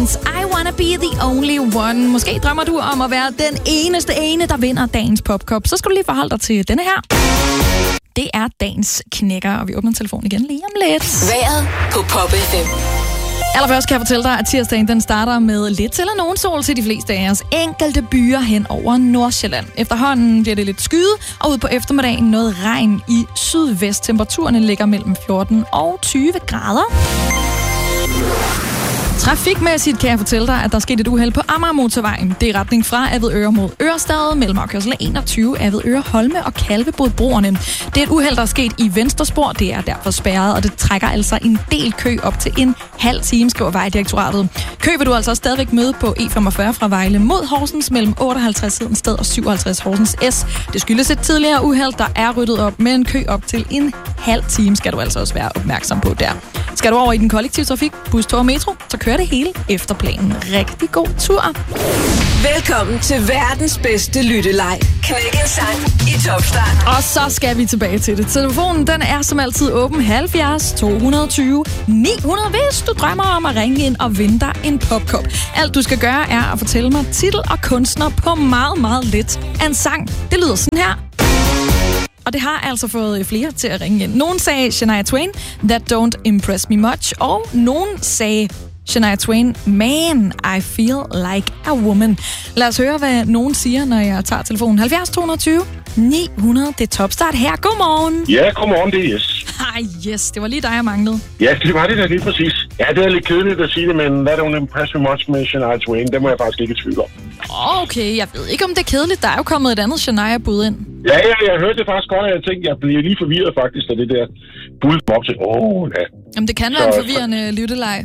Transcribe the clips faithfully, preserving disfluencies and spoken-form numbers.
Dance. I wanna be the only one. Måske drømmer du om at være den eneste ene, der vinder dagens popkop. Så skal du lige forholde dig til denne her. Det er dagens knækker, og vi åbner telefonen igen lige om lidt. Vejret på Pop F M. Allerførst kan jeg fortælle dig, at tirsdagen den starter med lidt eller nogen sol til de fleste af os. Enkelte byer hen over Nordsjælland. Efterhånden bliver det lidt skyet, og ud på eftermiddagen noget regn i sydvest. Temperaturerne ligger mellem fjorten og tyve grader. Trafikmæssigt kan jeg fortælle dig, at der er sket et uheld på Amagermotorvejen. Det er retning fra Avedøre mod Ørestad, mellem afkørsel enogtyve, Avedøre, Holme og Kalvebodbroerne. Det er et uheld, der er sket i venstre spor. Det er derfor spærret, og det trækker altså en del kø op til en halv time, skriver Vejdirektoratet. Kø vil du altså stadigvæk møde på E femogfyrre fra Vejle mod Horsens mellem otteoghalvtreds Hedensted og syvoghalvtreds Horsens S. Det skyldes et tidligere uheld, der er ryddet op med en kø op til en halv time, skal du altså også være opmærksom på der. Skal du over i den kollektive trafik, bus, tog og metro, så kører det hele efter planen. Rigtig god tur. Velkommen til verdens bedste lytteleg. Knæk en sang i Top Start. Og så skal vi tilbage til det. Telefonen, den er som altid åben halvfjerds to tyve ni hundrede, hvis du drømmer om at ringe ind og vinde dig en popkop. Alt du skal gøre er at fortælle mig titel og kunstner på meget, meget lidt af en sang. Det lyder sådan her. Og det har altså fået flere til at ringe ind. Nogen sagde Shania Twain, That Don't Impress Me Much. Og nogen sagde Shania Twain, Man, I Feel Like a Woman. Lad os høre, hvad nogen siger, når jeg tager telefonen. halvfjerds to tyve ni hundrede, det er Topstart her. Godmorgen. Ja, godmorgen, det er yes. Hej, yes, det var lige dig, jeg manglede. Ja, det var det da lige præcis. Ja, det er lidt kedeligt at sige det, men That Don't Impress Me Much med Shania Twain, det må jeg faktisk ikke i tvivl om. Okay, jeg ved ikke, om det er kedeligt. Der er jo kommet et andet Shania-bud ind. Ja, ja, jeg hørte det faktisk godt, og jeg tænkte, jeg blev lige forvirret faktisk af det der bud op til. Åh, oh, ja. Jamen, det kan være en forvirrende lytteleg.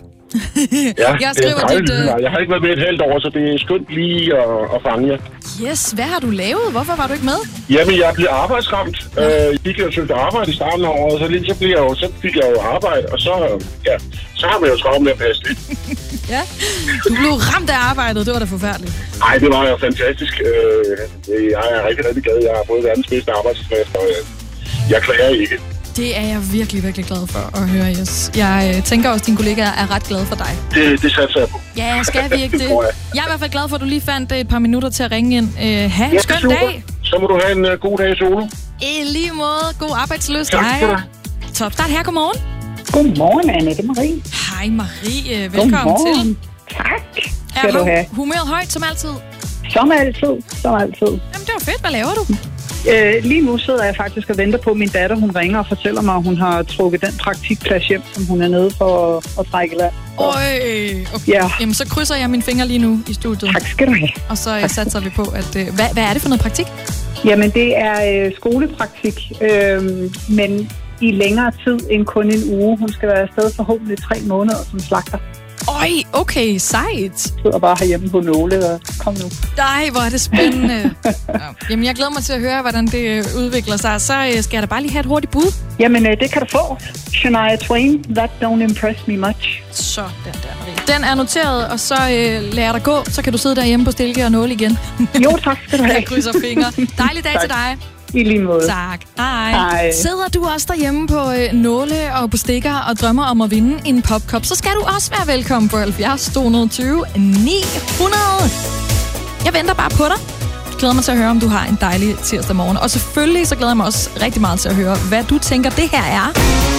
Ja, jeg skriver det er dit, uh... Jeg har ikke været med et halvt år, så det er skønt lige at, at fange jer. Yes, hvad har du lavet? Hvorfor var du ikke med? Jamen, jeg blev arbejdsramt. Ja. Øh, jeg gik og søgte arbejde i starten af året, så, lige, så, blev jeg jo, så fik jeg jo arbejde, og så, ja, så har man jo travlt med at passe lidt. Ja, du blev ramt af arbejdet, det var da forfærdeligt. Nej, det var jo fantastisk. Øh, jeg er rigtig, rigtig glad. Jeg har fået verdens bedste arbejdsplads, og jeg, jeg klager ikke. Det er jeg virkelig, virkelig glad for at høre, Jes. Jeg øh, tænker også, at dine kollegaer er ret glade for dig. Det, det satser jeg på. Ja, skal vi ikke det? Jeg er i hvert fald glad for, at du lige fandt et par minutter til at ringe ind. Øh, ha' en ja, skøn super. dag. Så må du have en uh, god dag, Solo. I lige måde. God arbejdsløst. Tak for dig. Topstart her. Godmorgen. Godmorgen, Annette Marie. Hej, Marie. Velkommen Godmorgen. til. Tak. Er Skal du have. humøret højt, som altid? Som altid. Som altid. Jamen, det var fedt. Hvad laver du? Øh, lige nu sidder jeg faktisk og venter på, at min datter hun ringer og fortæller mig, at hun har trukket den praktikplads hjem, som hun er nede for at, at trække land. Øj, okay. Ja. Jamen, så krydser jeg mine fingre lige nu i studiet. Tak skal du have. Og så uh, satser vi på, at... Uh, hvad, hvad er det for noget praktik? Jamen, det er øh, skolepraktik, øh, men i længere tid end kun en uge. Hun skal være afsted forhåbentlig tre måneder som slagter. Øj, okay, sejt. Jeg sidder bare herhjemme på nåle, og kom nu. Nej, hvor er det spændende. Ja. Jamen, jeg glæder mig til at høre, hvordan det udvikler sig. Så øh, skal jeg da bare lige have et hurtigt bud. Jamen, øh, det kan du få. Shania Twain, That Don't Impress Me Much. Så, den der, Marie. Den er noteret, og så øh, lader jeg dig gå. Så kan du sidde derhjemme på stilke og nåle igen. Jo, tak skal du have. Jeg krydser fingre. Dejlig dag tak. til dig. I lige måde. Tak. Hej. Hej. Sidder du også derhjemme på øh, nåle og på stikker og drømmer om at vinde en popkop, så skal du også være velkommen på halvfjerds to tyve ni hundrede. Jeg venter bare på dig. Jeg glæder mig til at høre, om du har en dejlig tirsdag morgen. Og selvfølgelig så glæder jeg mig også rigtig meget til at høre, hvad du tænker, det her er.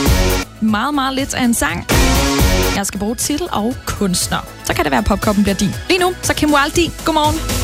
Meget, meget lidt af en sang. Jeg skal bruge titel og kunstner. Så kan det være, at popkoppen bliver din. Lige nu, så Kim Wilde. Godmorgen.